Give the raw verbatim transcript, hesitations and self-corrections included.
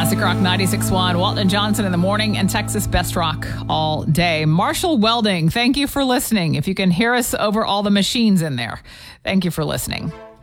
Classic Rock ninety-six point one, Walton and Johnson in the morning, and Texas Best Rock all day. Marshall Welding, thank you for listening. If you can hear us over all the machines in there, thank you for listening.